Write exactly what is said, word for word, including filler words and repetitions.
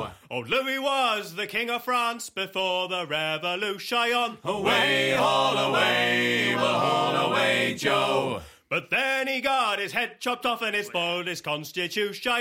Joe. Old Louis was the King of France before the Revolution. Away, all away, well, all away, Joe. But then he got his head chopped off and he spoiled his constitution.